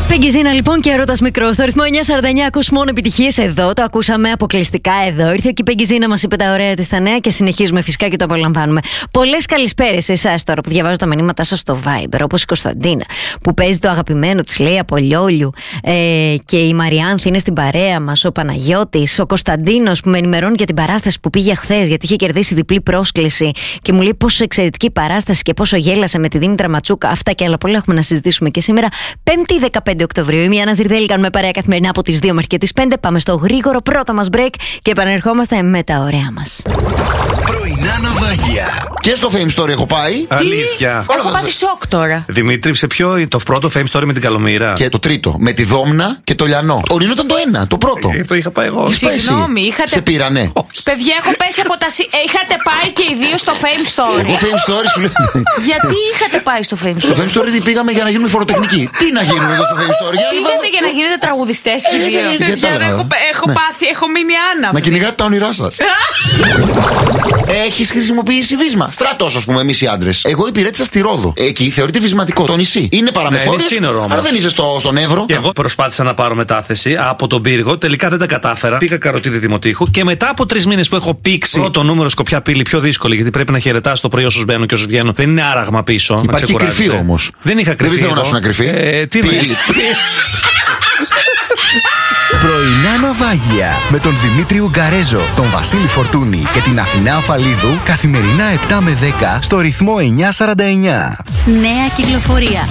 Πεγκιζίνα λοιπόν και Έρωτας Μικρός. Στο ρυθμό 949 ακούς μόνο επιτυχίες εδώ. Το ακούσαμε αποκλειστικά εδώ. Ήρθε και η Πεγκιζίνα, μας είπε τα ωραία της τα νέα και συνεχίζουμε φυσικά και το απολαμβάνουμε. Πολλές καλησπέρες σε εσάς τώρα που διαβάζω τα μηνύματά σας στο Viber. Όπως η Κωνσταντίνα που παίζει το αγαπημένο της, λέει από Λιόλιου. Και η Μαριάνθη είναι στην παρέα μας. Ο Παναγιώτης, ο Κωνσταντίνος που με ενημερώνει για την παράσταση που πήγε χθες, γιατί είχε κερδίσει διπλή πρόσκληση και μου λέει πόσο εξαιρετική παράσταση και πόσο γέλασε με τη Δήμητρα Ματσούκα. Αυτά και άλλα πολλά έχουμε να συζητήσουμε και σήμερα, 5η 15 Οκτωβρίου. Είμαι η Άννα Ζυρδέλη, κάνουμε παρέα καθημερινά από τις 2 μέχρι και τις 5. Πάμε στο γρήγορο πρώτο μας break και επανερχόμαστε με τα ωραία μας. Πρωινά ναυάγια. Και στο Fame Story έχω πάει. Αλήθεια. Έχω πάθει σοκ τώρα. Δημήτρη, σε ποιο το πρώτο Fame Story με την Καλομήρα? Και το τρίτο, με τη Δόμνα και το Λιανό. Ο Νίνο ήταν το ένα, το πρώτο. Αυτό είχα πάει εγώ. Συγγνώμη, είχατε. Σε πήρανε. Παιδιά, έχω πέσει από τα. Είχατε πάει και οι δύο στο Fame Story. Εγώ Fame Story σου λέω. Γιατί είχατε πάει στο Fame Στο Story? Fame Story πήγαμε για να γίνουμε φοροτεχνικοί. Τι να γίνουμε εδώ στο Fame Story? Πήγατε για να γίνετε τραγουδιστές και οι δύο. Παιδιά, Έχω πάθει, έχω μείνει άναυδη. να κυνηγάτε τα όνειρά σας. Έχεις χρησιμοποιήσει βίσμα? Στράτος, ας πούμε, εμείς οι άντρες. Εγώ υπηρέτησα στη Ρόδο. Εκεί θεωρείται βυσματικό. Το νησί. Είναι παραμεθόριος. σύνορο όμως. Αλλά δεν είσαι στον Εύρο. Και εγώ προσπάθησα να πάρω μετάθεση από τον Πύργο. Τελικά δεν τα κατάφερα. Πήγα Καροτίδη Δημοτήχου και μετά από 3 μήνες που έχω πήξει πρώτο νούμερο Σκοπιά Πύλη, πιο δύσκολη γιατί πρέπει να χαιρετάς το πρωί όσους μπαίνουν και όσους βγαίνουν. Δεν είναι άραγμα πίσω. Υπάρχει κρυφή όμως. Δεν είχα κρυφή. Δεν θέλω να σου να κρυφή. Τι Πύλη. Πρωινά ναυάγια με τον Δημήτρη Ουγκαρέζο, τον Βασίλη Φορτούνη και την Αθηνά Αφαλίδου καθημερινά 7 με 10 στο ρυθμό 949. Νέα κυκλοφορία.